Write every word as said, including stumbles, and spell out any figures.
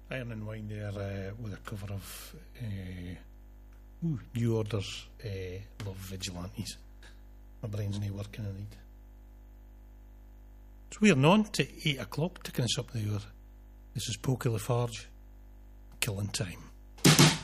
Iron and Wine there uh, with a cover of uh, ooh, New Order's uh, Love Vigilantes. My brain's not working tonight. So we're on to eight o'clock, ticking us up the hour. This is Pokey Lafarge, Killing Time.